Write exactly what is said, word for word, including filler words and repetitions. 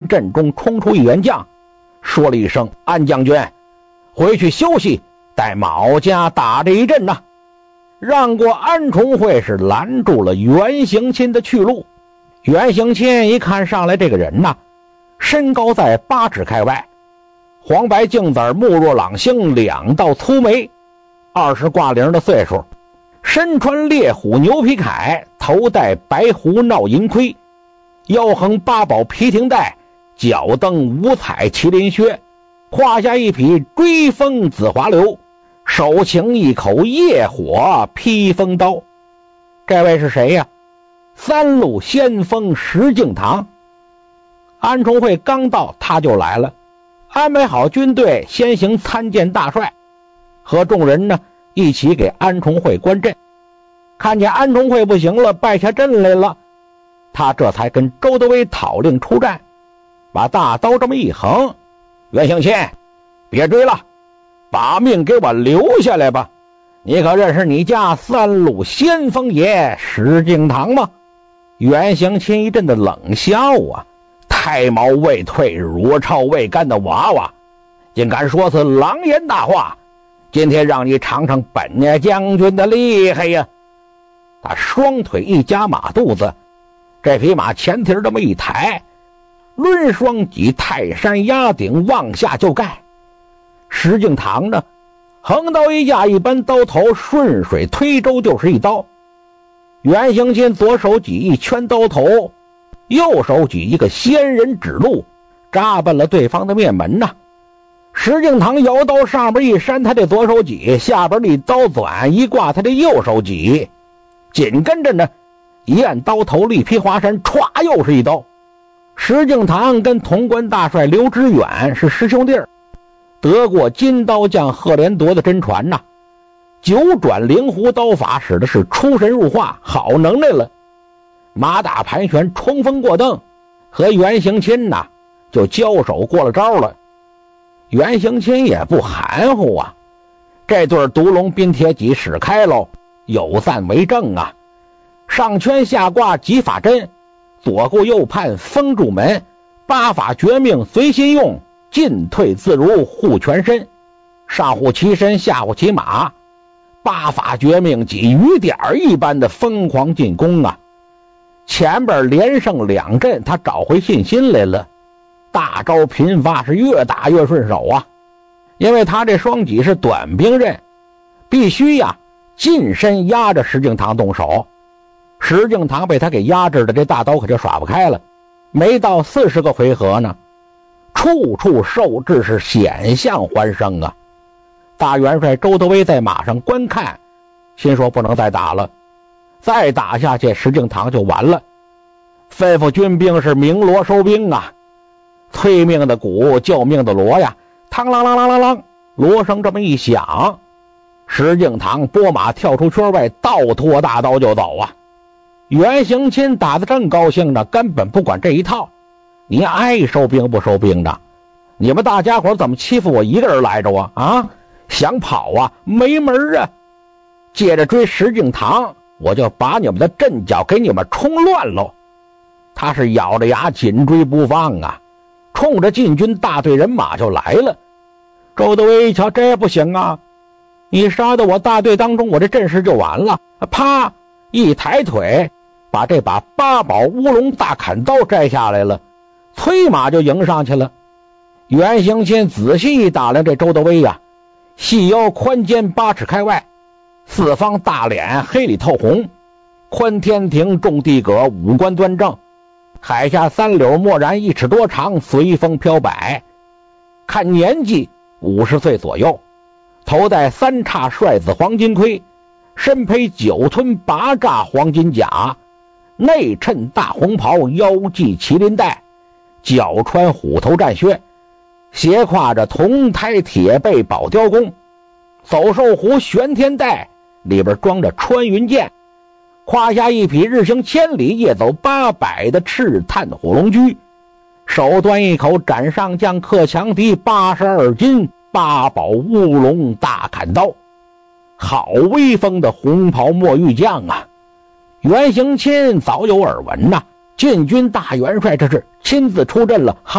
阵中冲出一员将，说了一声：“安将军，回去休息，待某家打这一阵呐。”让过安重会是拦住了袁行钦的去路。袁行钦一看上来这个人呐，身高在八尺开外，黄白净子，目若朗星，两道粗眉，二十挂零的岁数，身穿烈虎牛皮铠，头戴白狐闹银盔，腰横八宝皮停带，脚蹬五彩麒麟靴，胯下一匹追风紫华流，手擎一口夜火披风刀。这位是谁呀？三路先锋石敬瑭。安重会刚到，他就来了，安排好军队，先行参见大帅，和众人呢一起给安重会观阵。看见安重会不行了，败下阵来了，他这才跟周德威讨令出战，把大刀这么一横：“袁行钦，别追了，把命给我留下来吧！你可认识你家三路先锋爷石敬瑭吗？”袁行钦一阵的冷笑啊，胎毛未退，乳臭未干的娃娃，竟敢说是狼言大话！今天让你尝尝本家将军的厉害呀！他双腿一夹马肚子，这匹马前蹄这么一抬，抡双戟泰山压顶往下就盖。石敬瑭呢，横刀一架，一般刀头顺水推舟就是一刀。袁行钦左手举一圈刀头，右手举一个仙人指路，扎奔了对方的面门呐。石敬瑭摇刀上边一扇他的左手戟，下边的刀转一挂他的右手戟，紧跟着呢一按刀头，力劈华山，歘又是一刀。石敬瑭跟潼关大帅刘知远是师兄弟儿，得过金刀将贺连铎的真传呐，九转灵狐刀法使的是出神入化，好能耐了。马打盘旋，冲锋过蹬，和袁行钦呐就交手过了招了。袁行钦也不含糊啊，这对独龙冰铁戟使开喽，有赞为证啊！上圈下挂戟法针，左顾右盼封住门，八法绝命随心用，进退自如护全身，上护其身，下护其马，八法绝命戟雨点一般的疯狂进攻啊！前边连胜两阵，他找回信心来了，大招频发，是越打越顺手啊！因为他这双戟是短兵刃，必须呀近身压着石敬瑭动手。石敬瑭被他给压制的，这大刀可就耍不开了。没到四十个回合呢，处处受制，是险象环生啊！大元帅周德威在马上观看，心说不能再打了，再打下去石敬瑭就完了。吩咐军兵是鸣锣收兵啊！催命的鼓，救命的锣呀，嘡啷啷啷啷啷，锣声这么一响，石敬瑭拨马跳出圈外，倒拖大刀就走啊！袁行钦打得正高兴呢，根本不管这一套，你爱收兵不收兵的，你们大家伙怎么欺负我一个人来着啊？啊，想跑啊，没门啊！接着追石敬瑭，我就把你们的阵脚给你们冲乱喽！他是咬着牙紧追不放啊，冲着禁军大队人马就来了。周德威一瞧，这不行啊，你杀到我大队当中，我这阵势就完了。啪一抬腿，把这把八宝乌龙大砍刀摘下来了，催马就迎上去了。袁行钦仔细一打量这周德威呀、啊，细腰宽肩八尺开外，四方大脸黑里透红，宽天庭重地阁，五官端正，海下三柳默然一尺多长，随风飘摆。看年纪五十岁左右，头戴三叉帅子黄金盔，身披九寸八炸黄金甲，内衬大红袍，腰系麒麟带，脚穿虎头战靴，斜挎着铜胎铁背宝雕弓，走兽壶玄天带，里边装着穿云箭，胯下一匹日行千里夜走八百的赤炭火龙驹，手端一口斩上将克强敌八十二斤八宝乌龙大砍刀，好威风的红袍墨玉将啊！袁行钦早有耳闻呐、啊，禁军大元帅这是亲自出阵了。